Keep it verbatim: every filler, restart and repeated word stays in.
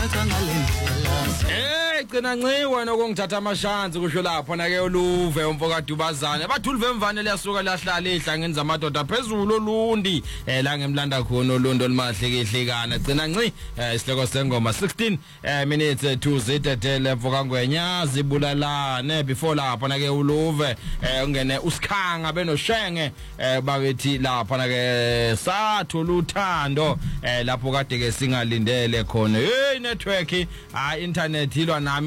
Eh gcina nciwa nokungithatha amashansi kusho lapho na ke uluve umfoka Dubazane bathi ulive mvane liyasuka lahlala ehlangeni zamadoda phezulu olundi eh la ngemlanda khona olundo olumahlekehlikana gcina nci isihloko sengoma sixteen minutes to zithetele mfoka Ngwenya zibulalane before lapho na ke uluve ungene usikhanga benoshenge babethi lapho na ke sathola uthando lapho kade ke singalindele khona hey network ha internet ilwa nami